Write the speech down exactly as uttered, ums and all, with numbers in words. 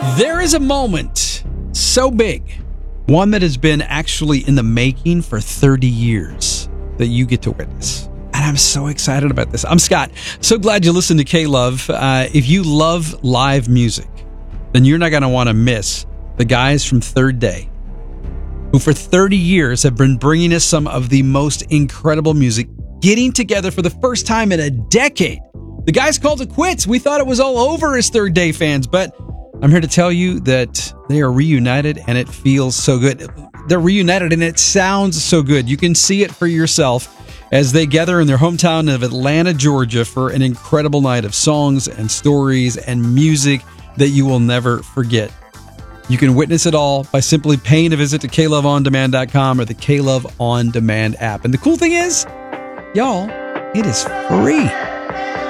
There is a moment so big, one that has been actually in the making for thirty years, that you get to witness. And I'm so excited about this. I'm Scott. So glad you listened to K-Love. Uh, if you love live music, then you're not going to want to miss the guys from Third Day, who for thirty years have been bringing us some of the most incredible music, getting together for the first time in a decade. The guys called it quits. We thought it was all over as Third Day fans, but I'm here to tell you that they are reunited and it feels so good. They're reunited and it sounds so good. You can see it for yourself as they gather in their hometown of Atlanta, Georgia for an incredible night of songs and stories and music that you will never forget. You can witness it all by simply paying a visit to K Love On Demand dot com or the K Love On Demand app. And the cool thing is, y'all, it is free.